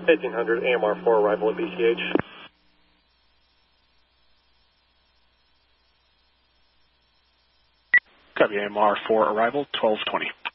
1800 AMR 4 arrival at BCH. Copy, AMR 4 arrival, 1220.